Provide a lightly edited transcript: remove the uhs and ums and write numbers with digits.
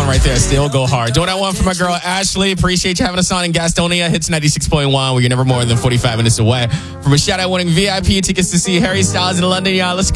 song right there. Still go hard. Doing that one for my girl Ashley. Appreciate you having us on in Gastonia. Hits 96.1. We're never more than 45 minutes away from a shout-out winning VIP tickets to see Harry Styles in London, y'all. Let's go.